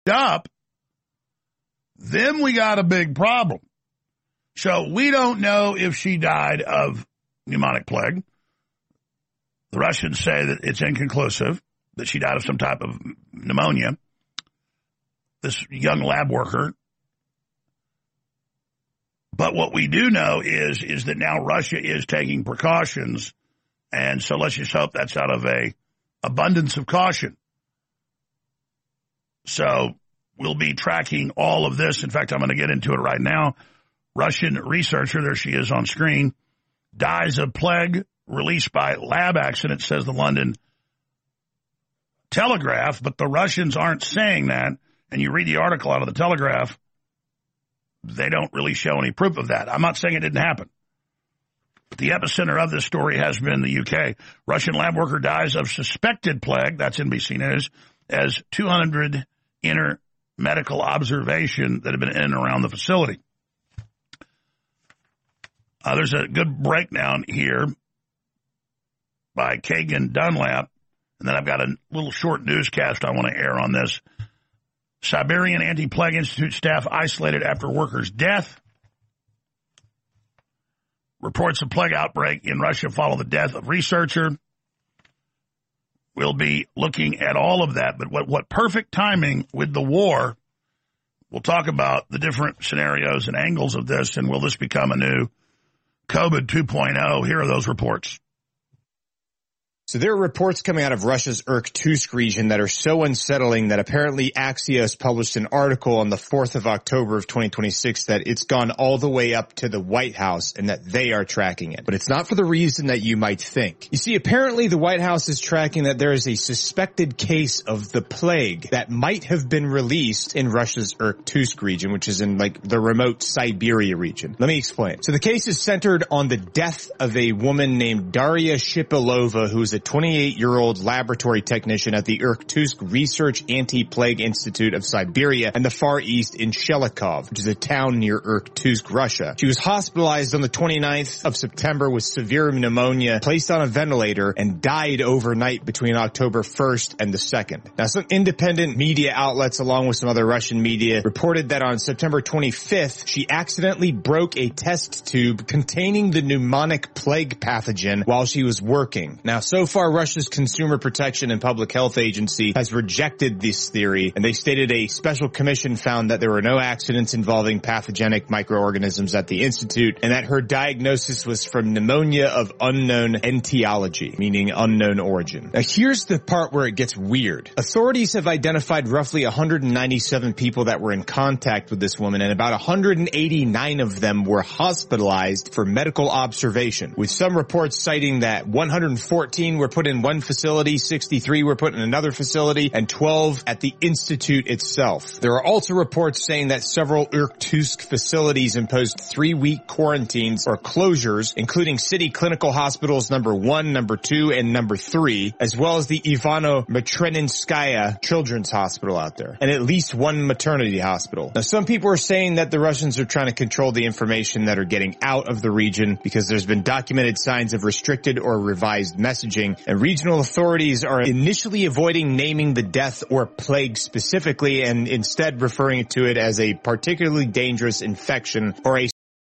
up, then we got a big problem. So we don't know if she died of pneumonic plague. The Russians say that it's inconclusive, that she died of some type of pneumonia. This young lab worker. But what we do know is that now Russia is taking precautions, and so let's just hope that's out of a abundance of caution. So we'll be tracking all of this. In fact, I'm going to get into it right now. Russian researcher, there she is on screen, dies of plague released by lab accident, says the London Telegraph, but the Russians aren't saying that. And you read the article out of the Telegraph, they don't really show any proof of that. I'm not saying it didn't happen. But the epicenter of this story has been the UK. Russian lab worker dies of suspected plague, that's NBC News, as 200 enter medical observation that have been in and around the facility. There's a good breakdown here by Kagan Dunlap, and then I've got a little short newscast I want to air on this. Siberian Anti-Plague Institute staff isolated after worker's death. Reports of plague outbreak in Russia follow the death of researcher. We'll be looking at all of that, but what perfect timing with the war. We'll talk about the different scenarios and angles of this, and will this become a new COVID 2.0? Here are those reports. So there are reports coming out of Russia's Irkutsk region that are so unsettling that apparently Axios published an article on the 4th of October of 2026 that it's gone all the way up to the White House and that they are tracking it. But it's not for the reason that you might think. You see, apparently the White House is tracking that there is a suspected case of the plague that might have been released in Russia's Irkutsk region, which is in like the remote Siberia region. Let me explain. So the case is centered on the death of a woman named Daria Shipilova, who is a 28-year-old laboratory technician at the Irkutsk Research Anti-Plague Institute of Siberia and the Far East in Shelikov, which is a town near Irkutsk, Russia. She was hospitalized on the 29th of September with severe pneumonia, placed on a ventilator, and died overnight between October 1st and the 2nd. Now, some independent media outlets, along with some other Russian media, reported that on September 25th, she accidentally broke a test tube containing the pneumonic plague pathogen while she was working. Now, so far, Russia's Consumer Protection and Public Health Agency has rejected this theory, and they stated a special commission found that there were no accidents involving pathogenic microorganisms at the institute, and that her diagnosis was from pneumonia of unknown etiology, meaning unknown origin. Now, here's the part where it gets weird. Authorities have identified roughly 197 people that were in contact with this woman, and about 189 of them were hospitalized for medical observation, with some reports citing that 114 were put in one facility, 63 were put in another facility, and 12 at the institute itself. There are also reports saying that several Irkutsk facilities imposed 3-week quarantines or closures, including city clinical hospitals number 1, number 2, and number 3, as well as the Ivano-Matrininskaya Children's Hospital out there, and at least one maternity hospital. Now, some people are saying that the Russians are trying to control the information that are getting out of the region because there's been documented signs of restricted or revised messaging, and regional authorities are initially avoiding naming the death or plague specifically and instead referring to it as a particularly dangerous infection or a